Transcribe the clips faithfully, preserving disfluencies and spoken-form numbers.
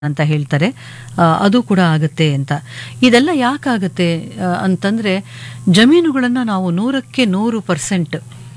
ಅಂತ ಹೇಳ್ತಾರೆ. ಆ, ಅದು ಕೂಡ ಆಗುತ್ತೆ ಅಂತ. ಇದೆಲ್ಲ ಯಾಕಾಗುತ್ತೆ ಆ, ಅಂತಂದ್ರೆ ಜಮೀನುಗಳನ್ನು ನಾವು ನೂರಕ್ಕೆ ನೂರು ಪರ್ಸೆಂಟ್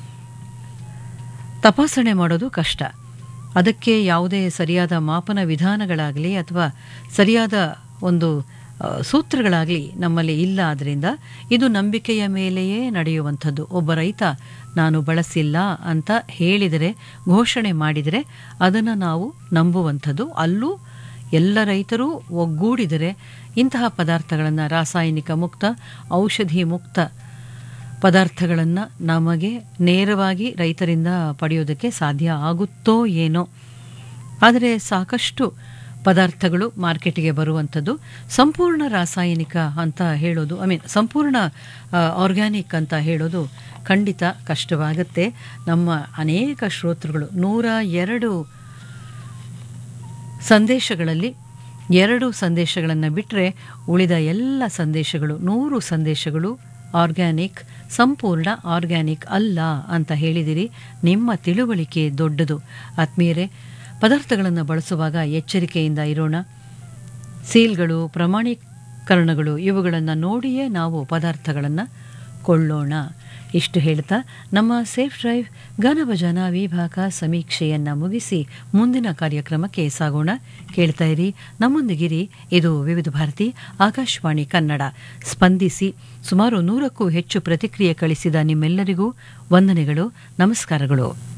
ತಪಾಸಣೆ ಮಾಡೋದು ಕಷ್ಟ. ಅದಕ್ಕೆ ಯಾವುದೇ ಸರಿಯಾದ ಮಾಪನ ವಿಧಾನಗಳಾಗಲಿ ಅಥವಾ ಸರಿಯಾದ ಒಂದು ಆ, ಸೂತ್ರಗಳಾಗಲಿ ನಮ್ಮಲ್ಲಿ ಇಲ್ಲ. ಆದ್ದರಿಂದ ಇದು ನಂಬಿಕೆಯ ಮೇಲೆಯೇ ನಡೆಯುವಂಥದ್ದು. ಒಬ್ಬ ರೈತ ನಾನು ಬಳಸಿಲ್ಲ ಅಂತ ಹೇಳಿದರೆ, ಘೋಷಣೆ ಮಾಡಿದರೆ ಅದನ್ನು ನಾವು ನಂಬುವಂಥದ್ದು. ಅಲ್ಲೂ ಎಲ್ಲ ರೈತರು ಒಗ್ಗೂಡಿದರೆ ಇಂತಹ ಪದಾರ್ಥಗಳನ್ನು, ರಾಸಾಯನಿಕ ಮುಕ್ತ, ಔಷಧಿ ಮುಕ್ತ ಪದಾರ್ಥಗಳನ್ನು ನಮಗೆ ನೇರವಾಗಿ ರೈತರಿಂದ ಪಡೆಯೋದಕ್ಕೆ ಸಾಧ್ಯ ಆಗುತ್ತೋ ಏನೋ. ಆದರೆ ಸಾಕಷ್ಟು ಪದಾರ್ಥಗಳು ಮಾರ್ಕೆಟಿಗೆ ಬರುವಂಥದ್ದು ಸಂಪೂರ್ಣ ರಾಸಾಯನಿಕ ಅಂತ ಹೇಳೋದು, ಐ ಮೀನ್ ಸಂಪೂರ್ಣ ಆರ್ಗ್ಯಾನಿಕ್ ಅಂತ ಹೇಳೋದು ಖಂಡಿತ ಕಷ್ಟವಾಗುತ್ತೆ. ನಮ್ಮ ಅನೇಕ ಶ್ರೋತೃಗಳು ನೂರ ಎರಡು ಸಂದೇಶಗಳಲ್ಲಿ ಎರಡು ಸಂದೇಶಗಳನ್ನು ಬಿಟ್ಟರೆ ಉಳಿದ ಎಲ್ಲ ಸಂದೇಶಗಳು, ನೂರು ಸಂದೇಶಗಳು ಆರ್ಗ್ಯಾನಿಕ್, ಸಂಪೂರ್ಣ ಆರ್ಗ್ಯಾನಿಕ್ ಅಲ್ಲ ಅಂತ ಹೇಳಿದಿರಿ. ನಿಮ್ಮ ತಿಳುವಳಿಕೆ ದೊಡ್ಡದು ಆತ್ಮೀಯರೇ. ಪದಾರ್ಥಗಳನ್ನು ಬಳಸುವಾಗ ಎಚ್ಚರಿಕೆಯಿಂದ ಇರೋಣ. ಸೀಲ್ಗಳು, ಪ್ರಮಾಣೀಕರಣಗಳು ಇವುಗಳನ್ನು ನೋಡಿಯೇ ನಾವು ಪದಾರ್ಥಗಳನ್ನು ಕೊಳ್ಳೋಣ. ಇಷ್ಟು ಹೇಳ್ತಾ ನಮ್ಮ ಸೇಫ್ ಡ್ರೈವ್ ಗಾನಭಜನ ವಿಭಾಗ ಸಮೀಕ್ಷೆಯನ್ನು ಮುಗಿಸಿ ಮುಂದಿನ ಕಾರ್ಯಕ್ರಮಕ್ಕೆ ಸಾಗೋಣ. ಕೇಳ್ತಾ ಇರಿ, ನಮ್ಮೊಂದಿಗಿರಿ. ಇದು ವಿವಿಧ ಭಾರತಿ ಆಕಾಶವಾಣಿ ಕನ್ನಡ. ಸ್ಪಂದಿಸಿ. ಸುಮಾರು ನೂರಕ್ಕೂ ಹೆಚ್ಚು ಪ್ರತಿಕ್ರಿಯೆ ಕಳಿಸಿದ ನಿಮ್ಮೆಲ್ಲರಿಗೂ ವಂದನೆಗಳು, ನಮಸ್ಕಾರಗಳು.